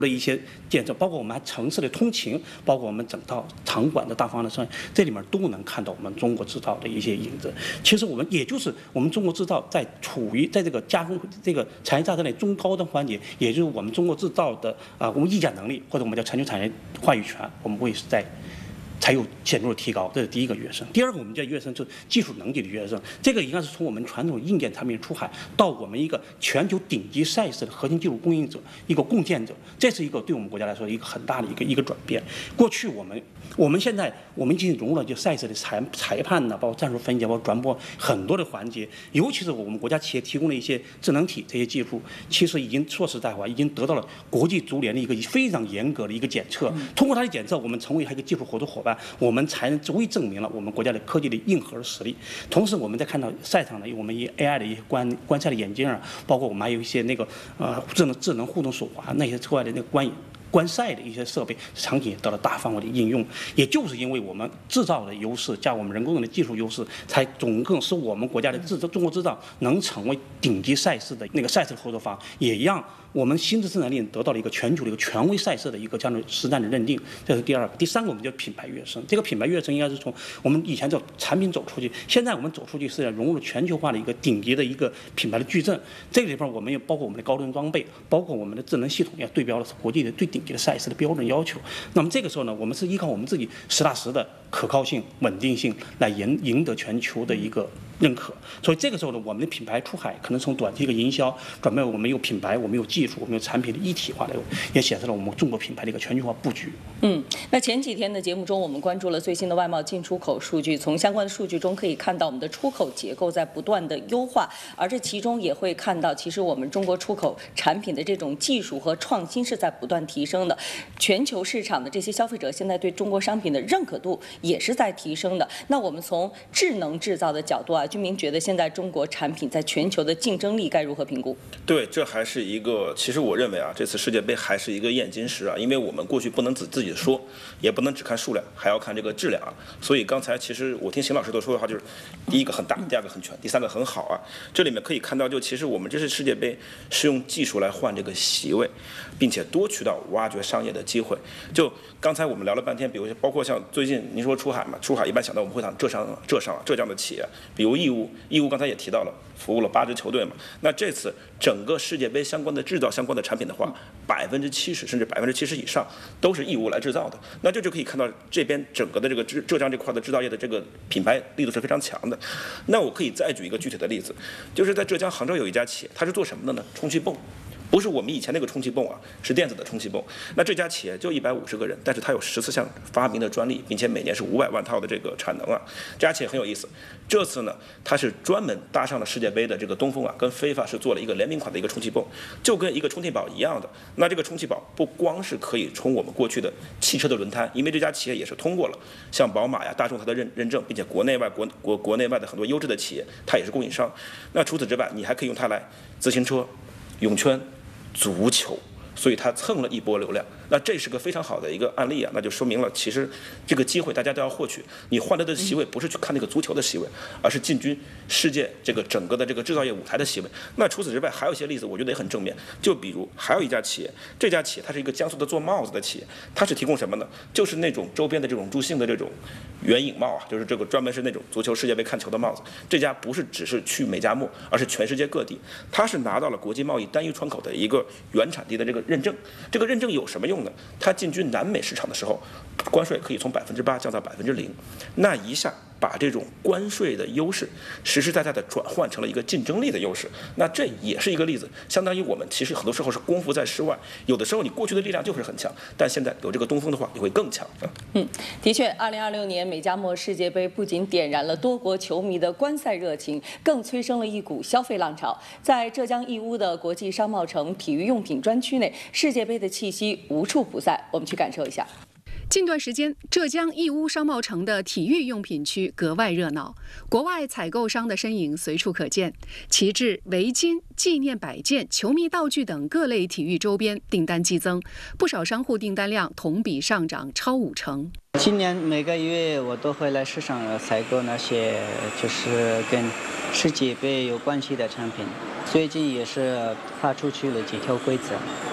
的一些建设，包括我们还城市的通勤，包括我们整套场馆的大方的设计，这里面都能看到我们中国制造的一些影子。其实也就是我们中国制造处于在这个加工这个产业加工的中高端环节，也就是我们中国制造的我们议价能力或者我们叫全球产业话语权，我们会才有显著的提高，这是第一个跃升。第二个，我们叫跃升，就是技术能力的跃升。这个应该是从我们传统硬件产品出海，到我们一个全球顶级赛事的核心技术供应者、一个贡献者，这是一个对我们国家来说一个很大的一个转变。过去我们现在已经融入了就赛事的裁判呢，包括战术分析，包括转播很多的环节，尤其是我们国家企业提供的一些智能体这些技术，其实已经说实在话，已经得到了国际足联的一个非常严格的一个检测。通过它的检测，我们成为一个技术合作伙伴。我们才能足以证明了我们国家的科技的硬核实力。同时，我们在看到赛场的我们AI 的一些观赛的眼镜啊，包括我们还有一些智能互动手环那些之外的那个观赛的一些设备场景也得到大范围的应用。也就是因为我们制造的优势加我们人工的技术优势，才总共使我们国家的中国制造能成为顶级赛事的那个赛事合作方，也让我们新质生产力得到了一个全球的一个权威赛事的一个这样的实战的认定，这是第二个。第三个，我们叫品牌跃升。这个品牌跃升应该是从我们以前叫产品走出去，现在我们走出去是要融入了全球化的一个顶级的一个品牌的矩阵。这个地方我们也包括我们的高端装备，包括我们的智能系统，要对标的是国际的最顶级的赛事的标准要求。那么这个时候呢，我们是依靠我们自己实打实的可靠性、稳定性来赢得全球的一个认可。所以这个时候呢，我们的品牌出海可能从短期的营销转变为我们有品牌，我们有技术，我们有产品的一体化的，也显示了我们中国品牌的一个全球化布局。 那前几天的节目中，我们关注了最新的外贸进出口数据，从相关的数据中可以看到我们的出口结构在不断的优化，而这其中也会看到，其实我们中国出口产品的这种技术和创新是在不断提升的，全球市场的这些消费者现在对中国商品的认可度也是在提升的。那我们从智能制造的角度啊，军民觉得现在中国产品在全球的竞争力该如何评估？ 对，这还是一个，其实我认为啊，这次世界杯还是一个验金石啊，因为我们过去不能自己说，也不能只看数量，还要看这个质量啊。所以刚才其实我听邢老师都说的话，就是第一个很大，第二个很全，第三个很好啊。这里面可以看到，就其实我们这次世界杯是用技术来换这个席位，并且多渠道挖掘商业的机会。就刚才我们聊了半天，比如包括像最近您说出海嘛，出海一般想到我们会想浙江的企业，比如义乌刚才也提到了，服务了8支球队嘛。那这次整个世界杯相关的制造相关的产品的话，70%甚至70%以上都是义乌来制造的。那这就可以看到这边整个的这个浙江这块的制造业的这个品牌力度是非常强的。那我可以再举一个具体的例子，就是在浙江杭州有一家企业，它是做什么的呢？充气泵。不是我们以前那个充气泵啊，是电子的充气泵。那这家企业就150个人，但是它有14项发明的专利，并且每年是500万套的这个产能啊。这家企业很有意思，这次呢，它是专门搭上了世界杯的这个东风啊，跟飞发是做了一个联名款的一个充气泵，就跟一个充气宝一样的。那这个充气宝不光是可以充我们过去的汽车的轮胎，因为这家企业也是通过了像宝马呀、大众它的认证，并且国内外的很多优质的企业，它也是供应商。那除此之外，你还可以用它来自行车、泳圈、足球，所以它蹭了一波流量。那这是个非常好的一个案例啊，那就说明了其实这个机会大家都要获取。你换得的席位不是去看那个足球的席位，而是进军世界这个整个的这个制造业舞台的席位。那除此之外还有一些例子，我觉得也很正面。就比如还有一家企业，这家企业它是一个江苏的做帽子的企业，它是提供什么呢？就是那种周边的这种助兴的这种圆影帽啊，就是这个专门是那种足球世界杯看球的帽子。这家不是只是去美加墨，而是全世界各地，它是拿到了国际贸易单一窗口的一个原产地的这个认证。这个认证有什么用呢？它进军南美市场的时候，关税可以从8%降到0%，那一下把这种关税的优势实实在在的转换成了一个竞争力的优势。那这也是一个例子，相当于我们其实很多时候是功夫在室外，有的时候你过去的力量就是很强，但现在有这个东风的话，你会更强。 的确，2026年美加墨世界杯不仅点燃了多国球迷的观赛热情，更催生了一股消费浪潮。在浙江义乌的国际商贸城体育用品专区内，世界杯的气息无处不在，我们去感受一下。 近段时间，浙江义乌商贸城的体育用品区格外热闹，国外采购商的身影随处可见，旗帜、围巾、纪念摆件、球迷道具等各类体育周边订单激增，不少商户订单量同比上涨超50%。 今年每个月我都会来市场采购那些就是跟世界杯有关系的产品，最近也是发出去了几条规则。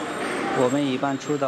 我们一般出到